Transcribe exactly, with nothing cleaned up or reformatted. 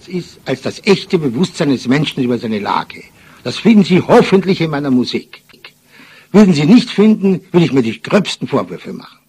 ist als das echte Bewusstsein des Menschen über seine Lage. Das finden Sie hoffentlich in meiner Musik. Würden Sie nicht finden, würde ich mir die gröbsten Vorwürfe machen.